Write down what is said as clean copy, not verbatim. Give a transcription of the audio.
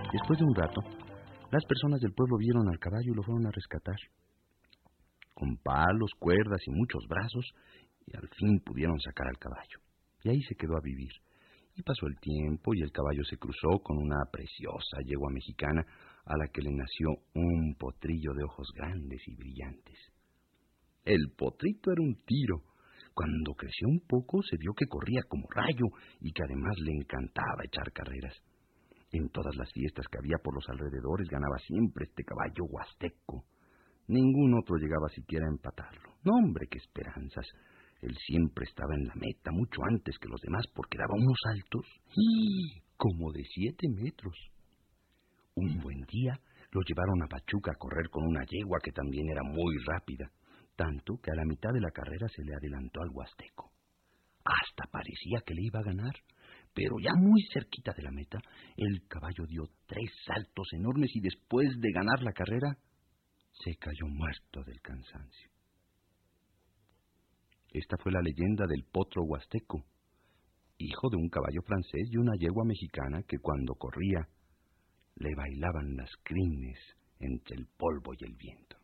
Después de un rato, las personas del pueblo vieron al caballo y lo fueron a rescatar. Con palos, cuerdas y muchos brazos, y al fin pudieron sacar al caballo. Y ahí se quedó a vivir. Y pasó el tiempo y el caballo se cruzó con una preciosa yegua mexicana a la que le nació un potrillo de ojos grandes y brillantes. El potrito era un tiro. Cuando creció un poco se vio que corría como rayo y que además le encantaba echar carreras. En todas las fiestas que había por los alrededores ganaba siempre este caballo huasteco. Ningún otro llegaba siquiera a empatarlo. No, hombre, qué esperanzas. Él siempre estaba en la meta, mucho antes que los demás, porque daba unos saltos como de 7 metros. Un buen día lo llevaron a Pachuca a correr con una yegua que también era muy rápida, tanto que a la mitad de la carrera se le adelantó al huasteco. Hasta parecía que le iba a ganar, pero ya muy cerquita de la meta, el caballo dio 3 saltos enormes y después de ganar la carrera, se cayó muerto del cansancio. Esta fue la leyenda del potro huasteco, hijo de un caballo francés y una yegua mexicana que cuando corría le bailaban las crines entre el polvo y el viento.